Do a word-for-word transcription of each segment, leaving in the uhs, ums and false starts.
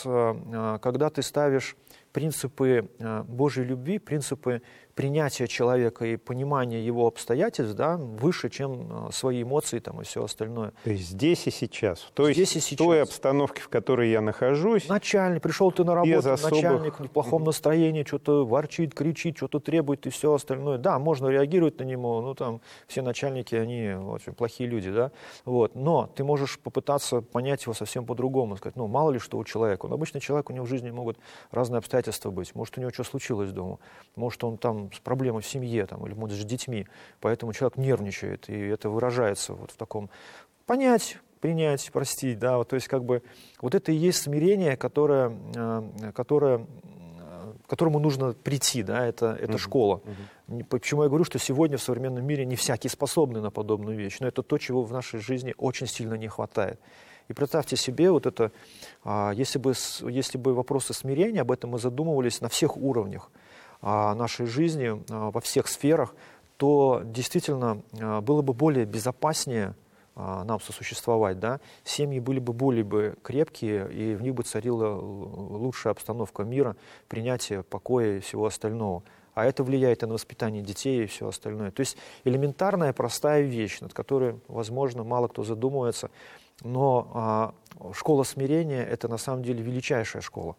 раз, когда ты ставишь принципы Божьей любви, принципы принятия человека и понимания его обстоятельств, да, выше, чем свои эмоции там, и все остальное. То есть здесь и сейчас, в той, здесь и сейчас. В той обстановке, в которой я нахожусь. Начальник, пришел ты на работу, особых... начальник в плохом настроении, что-то ворчит, кричит, что-то требует и все остальное. Да, можно реагировать на него, ну там все начальники, они очень плохие люди, да, вот. Но ты можешь попытаться понять его совсем по-другому, сказать, ну мало ли что у человека. Он обычный человек, у него в жизни могут разные обстоятельства быть. Может, у него что случилось дома, может, он там с проблемой в семье, там, или может, с детьми, поэтому человек нервничает, и это выражается вот в таком понять, принять, простить, да, вот, то есть как бы вот это и есть смирение, которое, которое, к которому нужно прийти, да, это, это uh-huh. школа. Uh-huh. Почему я говорю, что сегодня в современном мире не всякий способны на подобную вещь, но это то, чего в нашей жизни очень сильно не хватает. И представьте себе, вот это, если бы, если бы вопросы смирения, об этом мы задумывались на всех уровнях нашей жизни, во всех сферах, то действительно было бы более безопаснее нам сосуществовать, да? Семьи были бы более бы крепкие, и в них бы царила лучшая обстановка мира, принятие покоя и всего остального. А это влияет и на воспитание детей и все остальное. То есть элементарная, простая вещь, над которой, возможно, мало кто задумывается, но а, школа смирения – это на самом деле величайшая школа.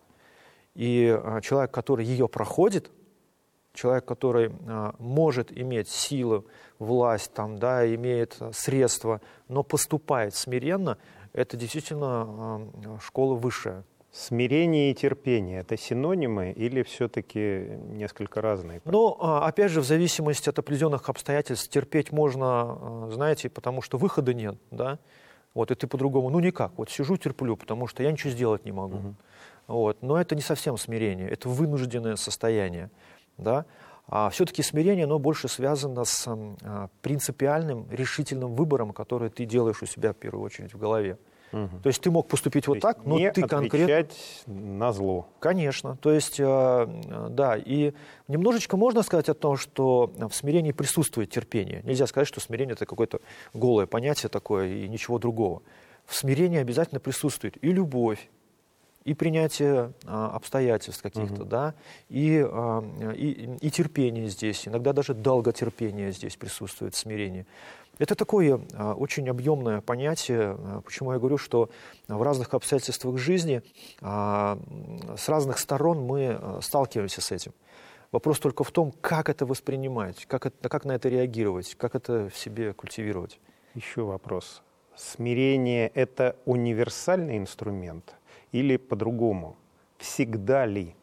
И а, человек, который ее проходит, человек, который а, может иметь силу, власть, там, да, имеет средства, но поступает смиренно, это действительно а, школа высшая. Смирение и терпение – это синонимы или все-таки несколько разные? Ну, опять же, в зависимости от определенных обстоятельств терпеть можно, знаете, потому что выхода нет, да, вот, и ты по-другому, ну, никак, вот сижу, терплю, потому что я ничего сделать не могу, угу. Вот, но это не совсем смирение, это вынужденное состояние, да, а все-таки смирение, оно больше связано с а, принципиальным, решительным выбором, который ты делаешь у себя, в первую очередь, в голове. Угу. То есть ты мог поступить то вот так, но не ты конкретно... отвечать на зло. Конечно. То есть, э, да, и немножечко можно сказать о том, что в смирении присутствует терпение. Нельзя сказать, что смирение – это какое-то голое понятие такое и ничего другого. В смирении обязательно присутствует и любовь, и принятие а, обстоятельств каких-то, угу. да, и, а, и, и терпение здесь, иногда даже долготерпение здесь присутствует в смирении. Это такое а, очень объемное понятие, а, почему я говорю, что в разных обстоятельствах жизни а, с разных сторон мы а, сталкиваемся с этим. Вопрос только в том, как это воспринимать, как, это, как на это реагировать, как это в себе культивировать. Еще вопрос. Смирение – это универсальный инструмент или по-другому? Всегда ли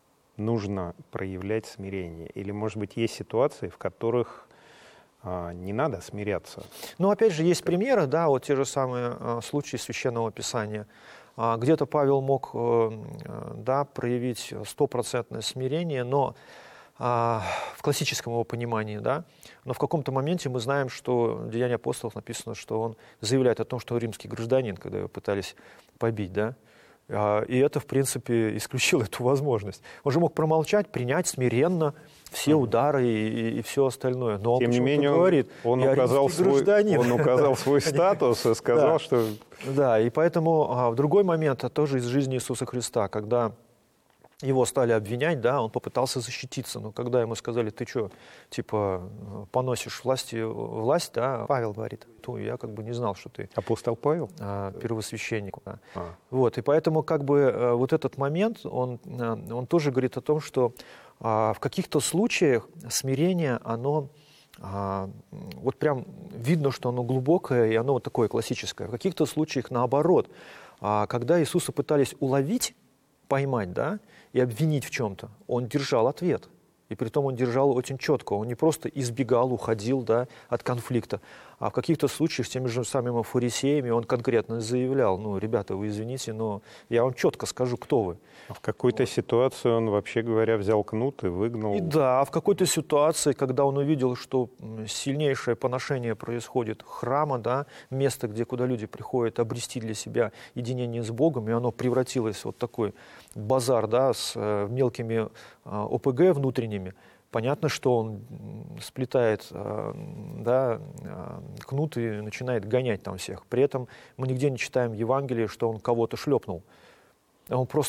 нужно проявлять смирение? Или, может быть, есть ситуации, в которых а, не надо смиряться? Ну, опять же, есть примеры, да, вот те же самые а, случаи Священного Писания. А, где-то Павел мог а, да, проявить стопроцентное смирение, но а, в классическом его понимании, да, но в каком-то моменте мы знаем, что в Деяниях апостолов написано, что он заявляет о том, что он римский гражданин, когда его пытались побить, да, и это, в принципе, исключило эту возможность. Он же мог промолчать, принять смиренно все удары и, и, и все остальное. Но Тем он не менее, говорит, он, указал свой, он указал свой статус и сказал, что... Да, и поэтому в другой момент, тоже из жизни Иисуса Христа, когда его стали обвинять, да, он попытался защититься. Но когда ему сказали, ты что, типа, поносишь власти, власть, да, Павел говорит, то я как бы не знал, что ты... Апостол Павел? А, первосвященник. Да. А. Вот, и поэтому как бы вот этот момент, он, он тоже говорит о том, что а, в каких-то случаях смирение, оно... А, вот прям видно, что оно глубокое, и оно вот такое классическое. В каких-то случаях наоборот. А, когда Иисуса пытались уловить, поймать, да, и обвинить в чем-то, он держал ответ. И притом он держал очень четко. Он не просто избегал, уходил, да, от конфликта, а в каких-то случаях с теми же самыми фарисеями он конкретно заявлял, ну, ребята, вы извините, но я вам четко скажу, кто вы. А в какой-то вот. ситуации он, вообще говоря, взял кнут и выгнал. И да, в какой-то ситуации, когда он увидел, что сильнейшее поношение происходит храма, да, место, где, куда люди приходят обрести для себя единение с Богом, и оно превратилось в вот такой базар, да, с э, мелкими э, ОПГ внутренними, понятно, что он сплетает э, да, э, кнут и начинает гонять там всех. При этом мы нигде не читаем в Евангелии, что он кого-то шлепнул. Он просто